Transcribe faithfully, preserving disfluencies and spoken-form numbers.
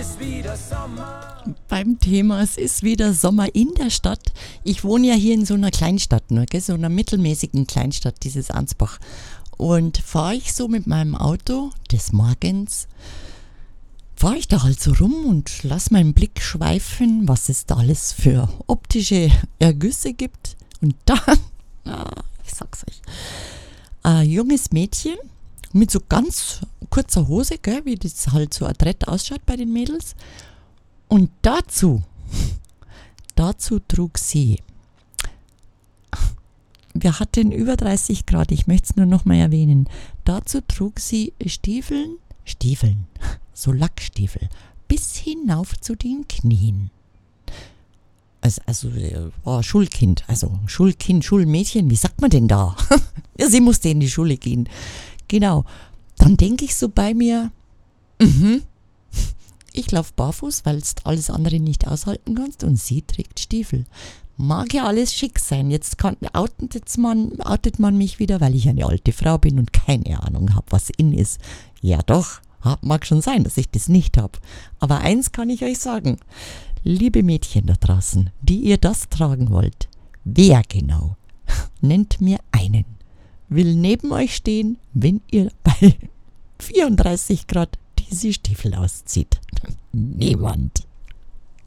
Beim Thema, es ist wieder Sommer in der Stadt. Ich wohne ja hier in so einer Kleinstadt, ne, gell? So einer mittelmäßigen Kleinstadt, dieses Ansbach. Und fahre ich so mit meinem Auto des Morgens, fahre ich da halt so rum und lasse meinen Blick schweifen, was es da alles für optische Ergüsse gibt. Und dann, ah, ich sag's euch, ein junges Mädchen mit so ganz kurzer Hose, gell, wie das halt so adrett ausschaut bei den Mädels. Und dazu, dazu trug sie, wir hatten über dreißig Grad, ich möchte es nur noch mal erwähnen, dazu trug sie Stiefeln, Stiefeln, so Lackstiefel, bis hinauf zu den Knien. Also, also war Schulkind, also Schulkind, Schulmädchen, wie sagt man denn da? Ja, sie musste in die Schule gehen. Genau, dann denke ich so bei mir, mhm, ich laufe barfuß, weil du alles andere nicht aushalten kannst und sie trägt Stiefel. Mag ja alles schick sein, jetzt kann, outet, man, outet man mich wieder, weil ich eine alte Frau bin und keine Ahnung habe, was in ist. Ja doch, mag schon sein, dass ich das nicht habe. Aber eins kann ich euch sagen, liebe Mädchen da draußen, die ihr das tragen wollt, wer genau, nennt mir einen, will neben euch stehen, wenn ihr bei vierunddreißig Grad diese Stiefel auszieht. Niemand.